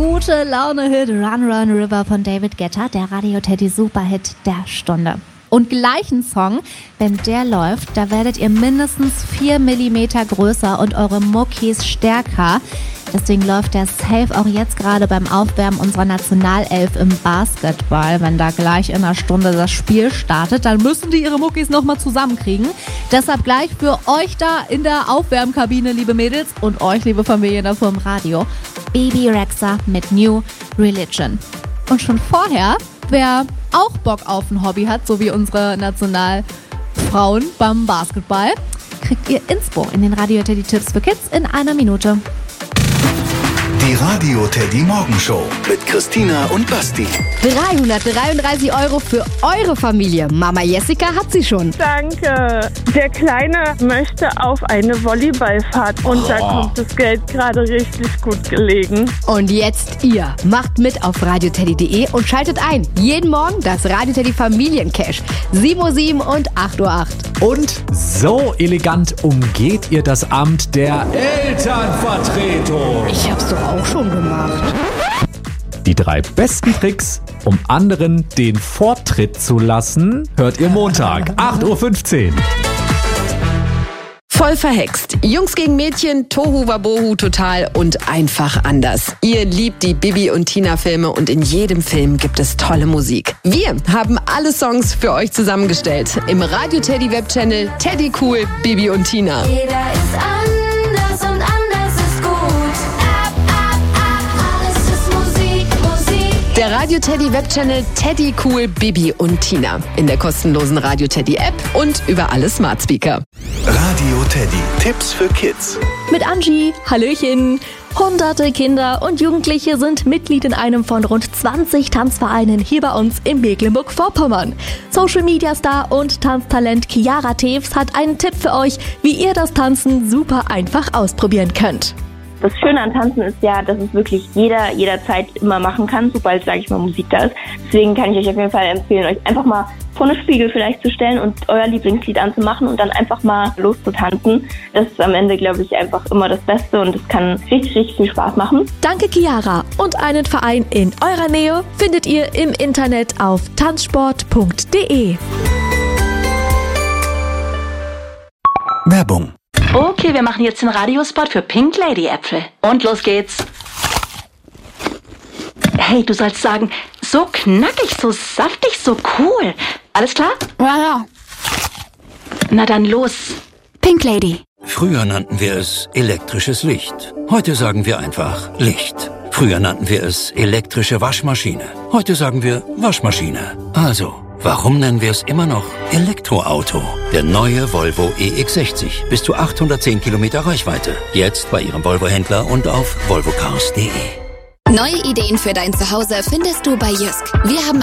gute Laune-Hit Run Run River von David Guetta, der Radio Teddy Superhit der Stunde. Und gleich ein Song, wenn der läuft, da werdet ihr mindestens 4 mm größer und eure Muckis stärker. Deswegen läuft der safe auch jetzt gerade beim Aufwärmen unserer Nationalelf im Basketball. Wenn da gleich in einer Stunde das Spiel startet, dann müssen die ihre Muckis nochmal zusammenkriegen. Deshalb gleich für euch da in der Aufwärmkabine, liebe Mädels, und euch, liebe Familie, davor im Radio, Bebe Rexha mit New Religion. Und schon vorher, wer auch Bock auf ein Hobby hat, so wie unsere Nationalfrauen beim Basketball, kriegt ihr Inspo in den Radio Teddy Tipps für Kids in einer Minute. Die Radio Teddy Morgenshow mit Christina und Basti. 333 € für eure Familie. Mama Jessica hat sie schon. Danke. Der Kleine möchte auf eine Volleyballfahrt und da kommt das Geld gerade richtig gut gelegen. Und jetzt ihr. Macht mit auf radioteddy.de und schaltet ein. Jeden Morgen das Radio Teddy Familiencash. 7:07 Uhr und 8:08 Uhr. Und so elegant umgeht ihr das Amt der Elternvertretung. Ich hab's doch auch schon gemacht. Die 3 besten Tricks, um anderen den Vortritt zu lassen, hört ihr Montag, 8:15 Uhr. Voll verhext. Jungs gegen Mädchen, Tohu Wabohu total und einfach anders. Ihr liebt die Bibi und Tina Filme und in jedem Film gibt es tolle Musik. Wir haben alle Songs für euch zusammengestellt im Radio Teddy Webchannel Teddy Cool, Bibi und Tina. Jeder ist anders und anders ist gut. Alles ist Musik, Musik. Der Radio Teddy Webchannel Teddy Cool, Bibi und Tina. In der kostenlosen Radio Teddy App und über alle Smart Speaker. Radio Teddy. Tipps für Kids. Mit Angie, Hallöchen. Hunderte Kinder und Jugendliche sind Mitglied in einem von rund 20 Tanzvereinen hier bei uns in Mecklenburg-Vorpommern. Social-Media-Star und Tanztalent Chiara Tews hat einen Tipp für euch, wie ihr das Tanzen super einfach ausprobieren könnt. Das Schöne an Tanzen ist ja, dass es wirklich jederzeit immer machen kann, sobald, sage ich mal, Musik da ist. Deswegen kann ich euch auf jeden Fall empfehlen, euch einfach mal vor einen Spiegel vielleicht zu stellen und euer Lieblingslied anzumachen und dann einfach mal loszutanzen. Das ist am Ende, glaube ich, einfach immer das Beste und es kann richtig, richtig viel Spaß machen. Danke, Chiara. Und einen Verein in eurer Nähe findet ihr im Internet auf tanzsport.de. Werbung. Okay, wir machen jetzt den Radiospot für Pink Lady Äpfel. Und los geht's. Hey, du sollst sagen, so knackig, so saftig, so cool. Alles klar? Ja. Na dann los. Pink Lady. Früher nannten wir es elektrisches Licht. Heute sagen wir einfach Licht. Früher nannten wir es elektrische Waschmaschine. Heute sagen wir Waschmaschine. Also, warum nennen wir es immer noch Elektroauto? Der neue Volvo EX60. Bis zu 810 Kilometer Reichweite. Jetzt bei Ihrem Volvo-Händler und auf volvocars.de. Neue Ideen für dein Zuhause findest du bei Jysk. Wir haben